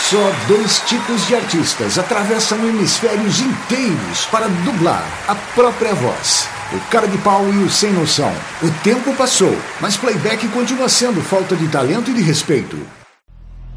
Só dois tipos de artistas atravessam hemisférios inteiros para dublar a própria voz. O cara de pau e o sem noção. O tempo passou, mas playback continua sendo falta de talento e de respeito.